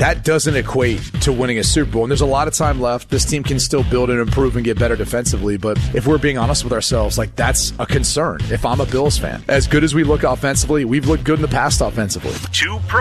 that doesn't equate to winning a Super Bowl. And there's a lot of time left. This team can still build and improve and get better defensively. But if we're being honest with ourselves, like, that's a concern if I'm a Bills fan. As good as we look offensively, we've looked good in the past offensively.